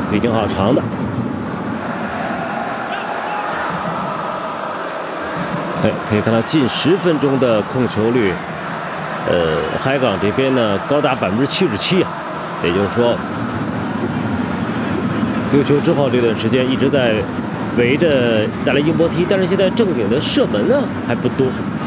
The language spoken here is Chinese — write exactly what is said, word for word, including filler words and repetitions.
推进好长的。对，可以看到近十分钟的控球率，呃，海港这边呢高达百分之七十七啊，也就是说，丢球之后这段时间一直在围着带来英波踢，但是现在正经的射门呢还不多。